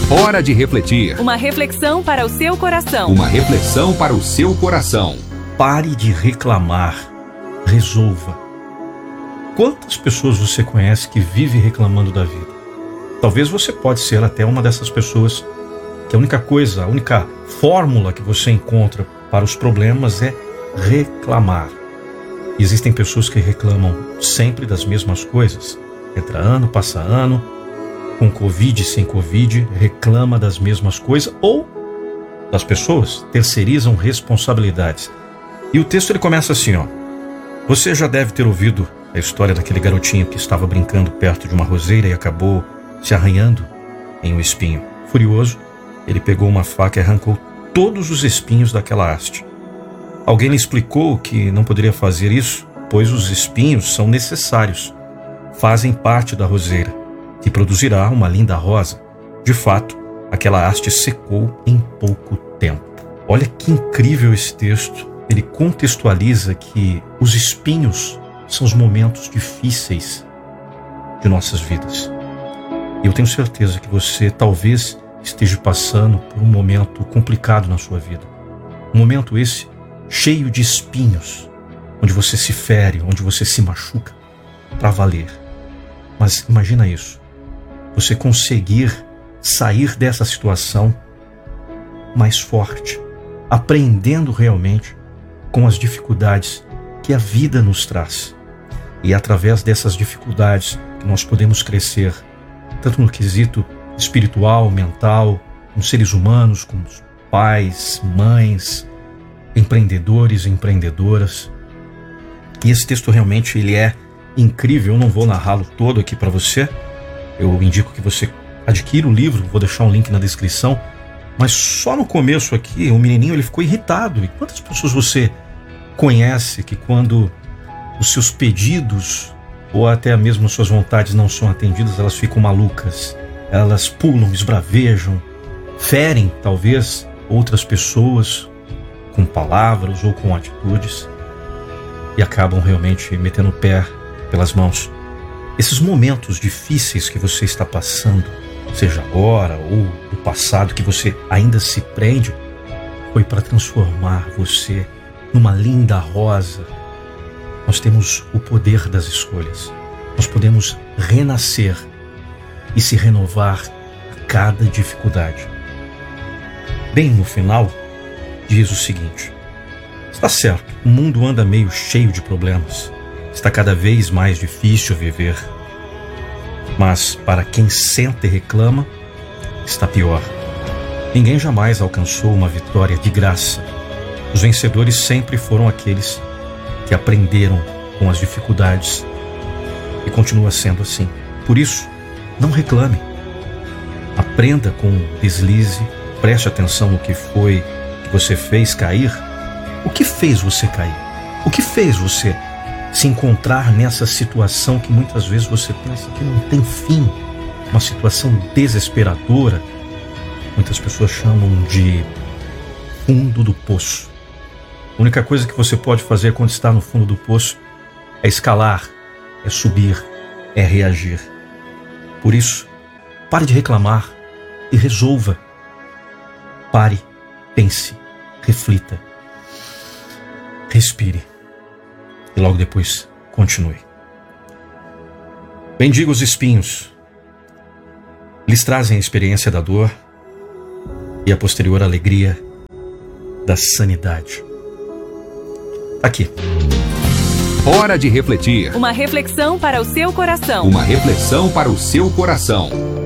Hora de refletir. Uma reflexão para o seu coração. Uma reflexão para o seu coração. Pare de reclamar. Resolva. Quantas pessoas você conhece que vive reclamando da vida? Talvez você pode ser até uma dessas pessoas que a única fórmula que você encontra para os problemas é reclamar. E existem pessoas que reclamam sempre das mesmas coisas. Entra ano, passa ano, com Covid, sem Covid, reclama das mesmas coisas, ou das pessoas terceirizam responsabilidades. E o texto ele começa assim, ó. Você já deve ter ouvido a história daquele garotinho que estava brincando perto de uma roseira e acabou se arranhando em um espinho. Furioso, ele pegou uma faca e arrancou todos os espinhos daquela haste. Alguém lhe explicou que não poderia fazer isso, pois os espinhos são necessários. Fazem parte da roseira, que produzirá uma linda rosa. De fato, aquela haste secou em pouco tempo. Olha que incrível esse texto. Ele contextualiza que os espinhos são os momentos difíceis de nossas vidas. E eu tenho certeza que você talvez esteja passando por um momento complicado na sua vida. Um momento esse cheio de espinhos, onde você se fere, onde você se machuca para valer. Mas imagina isso, você conseguir sair dessa situação mais forte, aprendendo realmente com as dificuldades que a vida nos traz. E é através dessas dificuldades que nós podemos crescer, tanto no quesito espiritual, mental, como seres humanos, como pais, mães, empreendedores e empreendedoras. E esse texto realmente ele é incrível. Eu não vou narrá-lo todo aqui para você. Eu indico que você adquira o livro, vou deixar um link na descrição. Mas só no começo aqui, o menininho ele ficou irritado. E quantas pessoas você conhece que quando os seus pedidos ou até mesmo suas vontades não são atendidas, elas ficam malucas, elas pulam, esbravejam, ferem talvez outras pessoas com palavras ou com atitudes e acabam realmente metendo o pé pelas mãos. Esses momentos difíceis que você está passando, seja agora ou no passado, que você ainda se prende, foi para transformar você numa linda rosa. Nós temos o poder das escolhas. Nós podemos renascer e se renovar a cada dificuldade. Bem no final, diz o seguinte: está certo, o mundo anda meio cheio de problemas. Está cada vez mais difícil viver. Mas para quem senta e reclama, está pior. Ninguém jamais alcançou uma vitória de graça. Os vencedores sempre foram aqueles que aprenderam com as dificuldades. E continua sendo assim. Por isso, não reclame. Aprenda com o deslize. Preste atenção no que foi que você fez cair. O que fez você cair? O que fez você se encontrar nessa situação que muitas vezes você pensa que não tem fim? Uma situação desesperadora. Muitas pessoas chamam de fundo do poço. A única coisa que você pode fazer quando está no fundo do poço é escalar, é subir, é reagir. Por isso, pare de reclamar e resolva. Pare, pense, reflita, respire e logo depois continue. Bendiga os espinhos. Eles trazem a experiência da dor e a posterior alegria da sanidade. Aqui. Hora de refletir. Uma reflexão para o seu coração. Uma reflexão para o seu coração.